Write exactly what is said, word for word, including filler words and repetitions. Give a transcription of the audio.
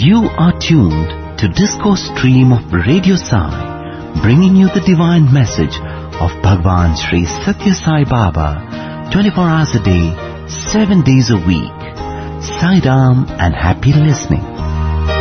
You are tuned to Discourse Stream of Radio Sai, bringing you the divine message of Bhagwan Sri Satya Sai Baba, twenty-four hours a day, seven days a week. Sai Ram and happy listening.